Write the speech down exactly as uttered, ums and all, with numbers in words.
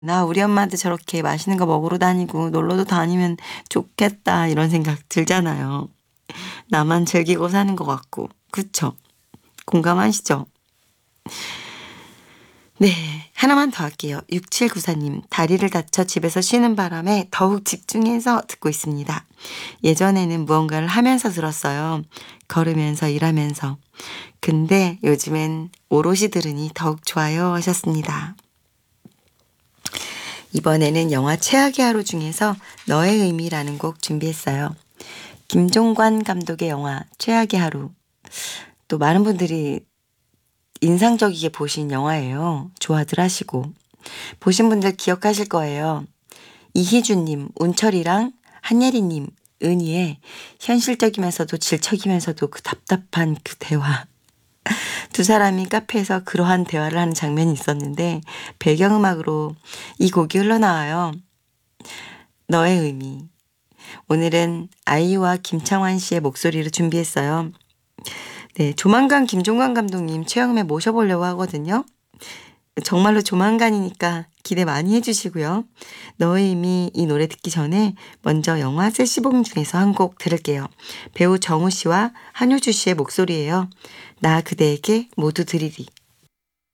나 우리 엄마도 저렇게 맛있는 거 먹으러 다니고 놀러도 다니면 좋겠다 이런 생각 들잖아요. 나만 즐기고 사는 것 같고. 그쵸? 공감하시죠? 네. 하나만 더 할게요. 육칠구사님, 다리를 다쳐 집에서 쉬는 바람에 더욱 집중해서 듣고 있습니다. 예전에는 무언가를 하면서 들었어요. 걸으면서 일하면서. 근데 요즘엔 오롯이 들으니 더욱 좋아요 하셨습니다. 이번에는 영화 최악의 하루 중에서 너의 의미라는 곡 준비했어요. 김종관 감독의 영화 최악의 하루. 또 많은 분들이 인상적이게 보신 영화예요. 좋아들 하시고. 보신 분들 기억하실 거예요. 이희준님, 운철이랑 한예리님, 은희의 현실적이면서도 질척이면서도 그 답답한 그 대화. 두 사람이 카페에서 그러한 대화를 하는 장면이 있었는데 배경음악으로 이 곡이 흘러나와요. 너의 의미. 오늘은 아이유와 김창완 씨의 목소리를 준비했어요. 네, 조만간 김종관 감독님 체험에 모셔보려고 하거든요. 정말로 조만간이니까 기대 많이 해주시고요. 너의 의미 이 노래 듣기 전에 먼저 영화 세시봉 중에서 한 곡 들을게요. 배우 정우 씨와 한효주 씨의 목소리예요. 나 그대에게 모두 드리리.